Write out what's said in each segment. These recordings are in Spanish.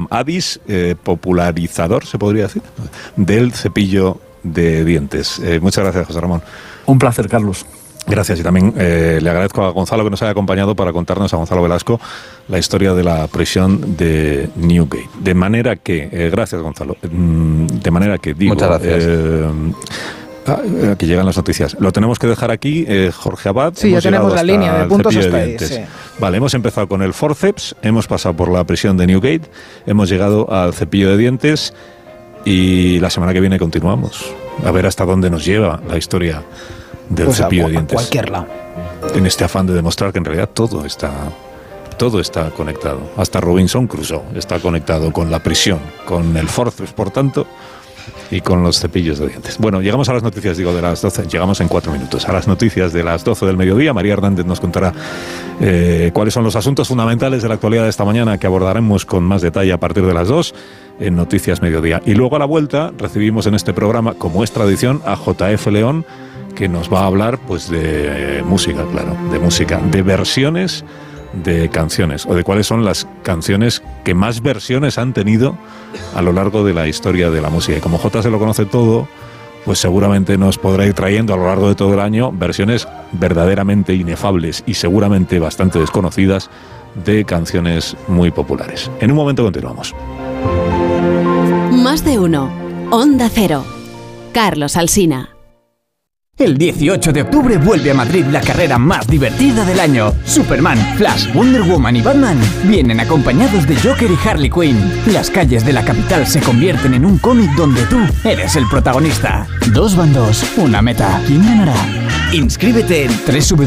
Addis, popularizador, se podría decir, del cepillo de dientes. Muchas gracias, José Ramón. Un placer, Carlos. Gracias, y también le agradezco a Gonzalo que nos haya acompañado para contarnos, a Gonzalo Velasco, la historia de la prisión de Newgate. De manera que, gracias, Gonzalo, de manera que digo... Muchas gracias. Aquí llegan las noticias. Lo tenemos que dejar aquí, Jorge Abad. Sí, ya tenemos la línea de puntos hasta ahí. Sí. Vale, hemos empezado con el forceps, hemos pasado por la prisión de Newgate, hemos llegado al cepillo de dientes y la semana que viene continuamos. A ver hasta dónde nos lleva la historia del cepillo de dientes. A cualquier lado. En este afán de demostrar que en realidad todo está conectado. Hasta Robinson Crusoe está conectado con la prisión, con el forceps, por tanto, y con los cepillos de dientes. Bueno, llegamos a las noticias, de las 12. Llegamos en 4 minutos. A las noticias de las 12 del mediodía. María Hernández nos contará cuáles son los asuntos fundamentales de la actualidad de esta mañana, que abordaremos con más detalle a partir de las 2 en Noticias Mediodía. Y luego a la vuelta recibimos en este programa, como es tradición, a J.F. León, que nos va a hablar pues de música, claro, de versiones de canciones, o de cuáles son las canciones que más versiones han tenido a lo largo de la historia de la música. Y como J se lo conoce todo, pues seguramente nos podrá ir trayendo a lo largo de todo el año versiones verdaderamente inefables y seguramente bastante desconocidas de canciones muy populares. En un momento continuamos. Más de uno. Onda Cero. Carlos Alsina. El 18 de octubre vuelve a Madrid la carrera más divertida del año. Superman, Flash, Wonder Woman y Batman vienen acompañados de Joker y Harley Quinn. Las calles de la capital se convierten en un cómic donde tú eres el protagonista. 2 bandos, una meta. ¿Quién ganará? Inscríbete en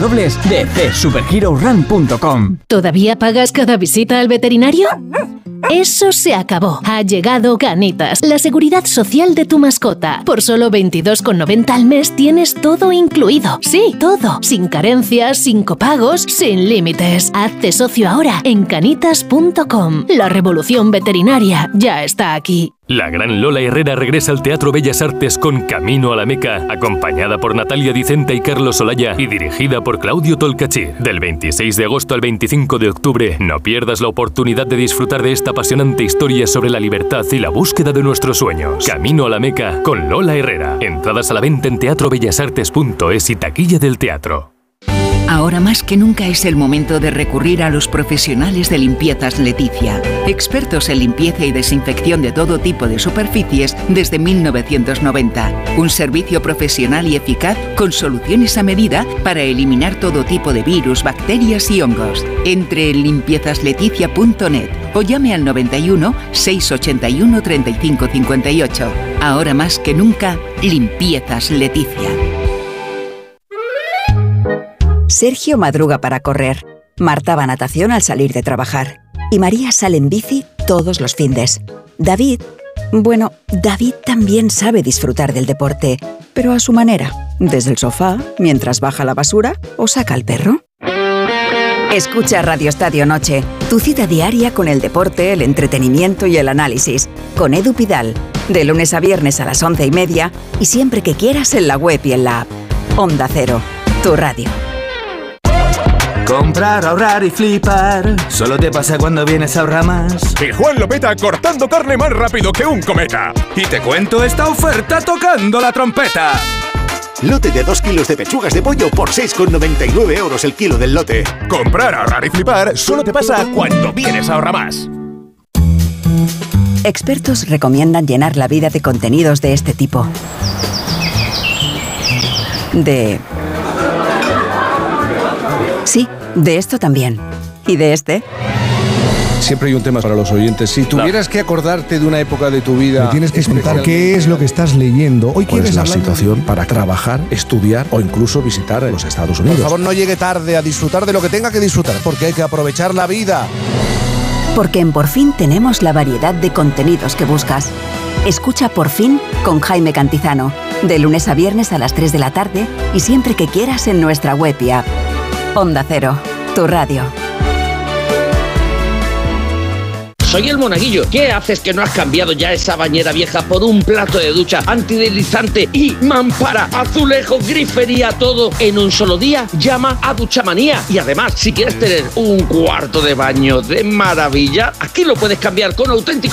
www.dcsuperherorun.com. ¿Todavía pagas cada visita al veterinario? Eso se acabó. Ha llegado Canitas, la seguridad social de tu mascota. Por solo 22,90 al mes tienes todo incluido. Sí, todo. Sin carencias, sin copagos, sin límites. Hazte socio ahora en canitas.com. La revolución veterinaria ya está aquí. La gran Lola Herrera regresa al Teatro Bellas Artes con Camino a la Meca, acompañada por Natalia Dicenta y Carlos Olaya y dirigida por Claudio Tolcachir. Del 26 de agosto al 25 de octubre, no pierdas la oportunidad de disfrutar de esta apasionante historia sobre la libertad y la búsqueda de nuestros sueños. Camino a la Meca con Lola Herrera. Entradas a la venta en teatrobellasartes.es y taquilla del teatro. Ahora más que nunca es el momento de recurrir a los profesionales de Limpiezas Leticia, expertos en limpieza y desinfección de todo tipo de superficies desde 1990. Un servicio profesional y eficaz con soluciones a medida para eliminar todo tipo de virus, bacterias y hongos. Entre en limpiezasLeticia.net o llame al 91 681 35 58. Ahora más que nunca, Limpiezas Leticia. Sergio madruga para correr, Marta va a natación al salir de trabajar y María sale en bici todos los findes. David también sabe disfrutar del deporte, pero a su manera, desde el sofá, mientras baja la basura o saca al perro. Escucha Radio Estadio Noche, tu cita diaria con el deporte, el entretenimiento y el análisis, con Edu Pidal, de lunes a viernes a las 11:30 y siempre que quieras en la web y en la app. Onda Cero, tu radio. Comprar, ahorrar y flipar, solo te pasa cuando vienes a Ahorramás. Y Juan lo peta cortando carne más rápido que un cometa. Y te cuento esta oferta tocando la trompeta. Lote de 2 kilos de pechugas de pollo por 6,99 € el kilo del lote. Comprar, ahorrar y flipar solo te pasa cuando vienes a Ahorramás. Expertos recomiendan llenar la vida de contenidos de este tipo. Sí, de esto también. ¿Y de este? Siempre hay un tema para los oyentes. Si tuvieras que acordarte de una época de tu vida... Me tienes que explicar qué es lo que estás leyendo. Hoy ¿cuál es la situación para trabajar, estudiar o incluso visitar los Estados Unidos? Por favor, no llegue tarde a disfrutar de lo que tenga que disfrutar, porque hay que aprovechar la vida. Porque en Por Fin tenemos la variedad de contenidos que buscas. Escucha Por Fin con Jaime Cantizano, de lunes a viernes a las 3 de la tarde y siempre que quieras en nuestra web y app. Onda Cero, tu radio. Soy el Monaguillo. ¿Qué haces que no has cambiado ya esa bañera vieja por un plato de ducha antideslizante y mampara, azulejos, grifería, todo en un solo día? Llama a Duchamanía. Y además, si quieres tener un cuarto de baño de maravilla, aquí lo puedes cambiar con auténtico